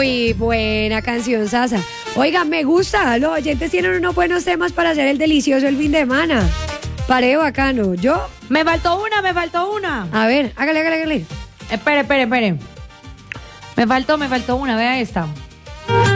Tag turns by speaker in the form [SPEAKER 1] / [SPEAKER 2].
[SPEAKER 1] Uy, buena canción, Sasa. Oiga, me gusta. Los oyentes tienen unos buenos temas para hacer el delicioso el fin de semana. Paré bacano. ¿Yo?
[SPEAKER 2] Me faltó una.
[SPEAKER 1] A ver, hágale.
[SPEAKER 2] Espere. Me faltó una, vea esta.